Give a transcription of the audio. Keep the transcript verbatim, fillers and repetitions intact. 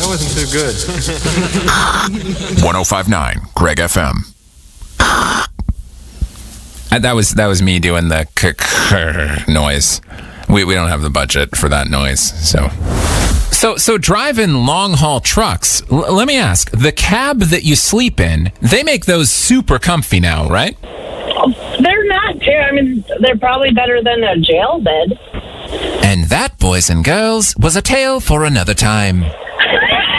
That wasn't too good. one oh five point nine Greg F M. Uh, That was that was me doing the k-k noise. We we don't have the budget for that noise, so. So so driving long haul trucks. L- let me ask: the cab that you sleep in, they make those super comfy now, right? They're not too. I mean, they're probably better than a jail bed. And that, boys and girls, was a tale for another time.